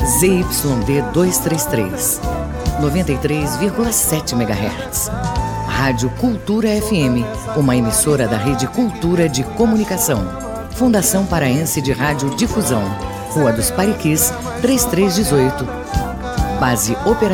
ZYD 233, 93,7 MHz. Rádio Cultura FM, uma emissora da Rede Cultura de Comunicação. Fundação Paraense de Rádio Difusão. Rua dos Pariquis, 3318. Base operacional